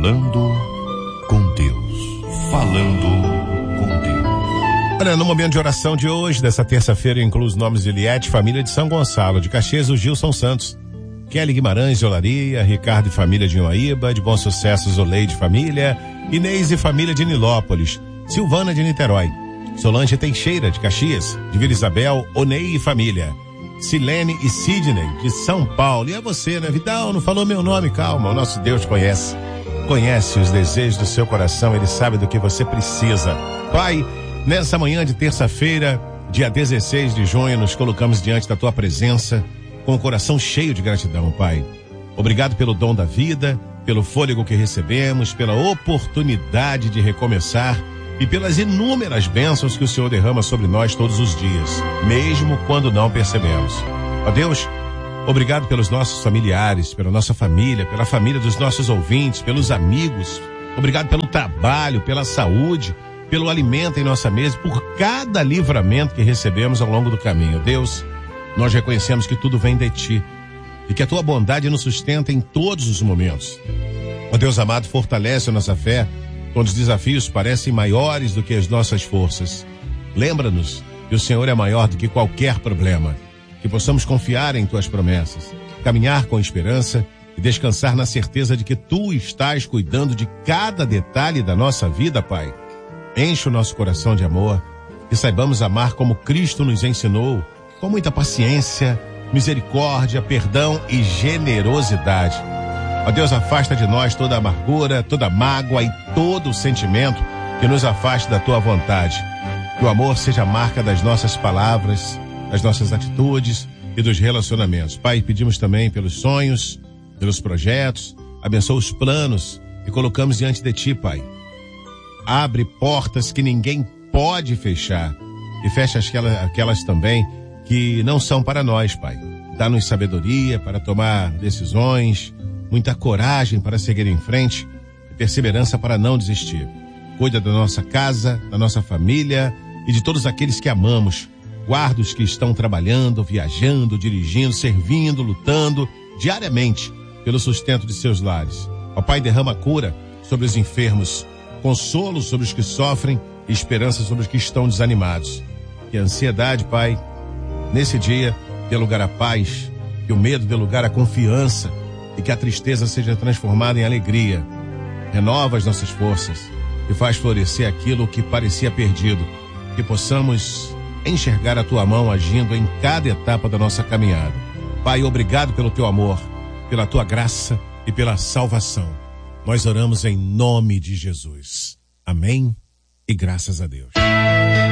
Falando com Deus. Falando com Deus. Olha, no momento de oração de hoje, dessa terça-feira, eu incluo os nomes de Eliette, família de São Gonçalo, de Caxias, o Gilson Santos, Kelly Guimarães de Olaria, Ricardo e família de Inhoaíba, de Bom Sucesso, Zoleide família, Inês e família de Nilópolis, Silvana de Niterói, Solange Teixeira de Caxias, de Vila Isabel, Onei e família, Silene e Sidney de São Paulo. E é você, né, Vidal? Não falou meu nome? Calma, o nosso Deus conhece os desejos do seu coração, Ele sabe do que você precisa. Pai, nessa manhã de terça-feira, dia 16 de junho, nos colocamos diante da Tua presença com o coração cheio de gratidão, Pai. Obrigado pelo dom da vida, pelo fôlego que recebemos, pela oportunidade de recomeçar e pelas inúmeras bênçãos que o Senhor derrama sobre nós todos os dias, mesmo quando não percebemos. Ó Deus, obrigado pelos nossos familiares, pela nossa família, pela família dos nossos ouvintes, pelos amigos. Obrigado pelo trabalho, pela saúde, pelo alimento em nossa mesa, por cada livramento que recebemos ao longo do caminho. Deus, nós reconhecemos que tudo vem de Ti e que a Tua bondade nos sustenta em todos os momentos. Ó Deus amado, fortalece a nossa fé quando os desafios parecem maiores do que as nossas forças. Lembra-nos que o Senhor é maior do que qualquer problema, que possamos confiar em Tuas promessas, caminhar com esperança e descansar na certeza de que Tu estás cuidando de cada detalhe da nossa vida, Pai. Enche o nosso coração de amor e saibamos amar como Cristo nos ensinou, com muita paciência, misericórdia, perdão e generosidade. Ó Deus, afasta de nós toda amargura, toda mágoa e todo o sentimento que nos afaste da Tua vontade. Que o amor seja a marca das nossas palavras, das nossas atitudes e dos relacionamentos. Pai, pedimos também pelos sonhos, pelos projetos, abençoa os planos e colocamos diante de Ti, Pai. Abre portas que ninguém pode fechar e fecha aquelas também que não são para nós, Pai. Dá-nos sabedoria para tomar decisões, muita coragem para seguir em frente e perseverança para não desistir. Cuida da nossa casa, da nossa família e de todos aqueles que amamos. Guarda os que estão trabalhando, viajando, dirigindo, servindo, lutando diariamente pelo sustento de seus lares. Ó Pai, derrama cura sobre os enfermos, consolo sobre os que sofrem e esperança sobre os que estão desanimados. Que a ansiedade, Pai, nesse dia dê lugar à paz, que o medo dê lugar à confiança e que a tristeza seja transformada em alegria. Renova as nossas forças e faz florescer aquilo que parecia perdido. Que possamos enxergar a Tua mão agindo em cada etapa da nossa caminhada. Pai, obrigado pelo Teu amor, pela Tua graça e pela salvação. Nós oramos em nome de Jesus. Amém e graças a Deus.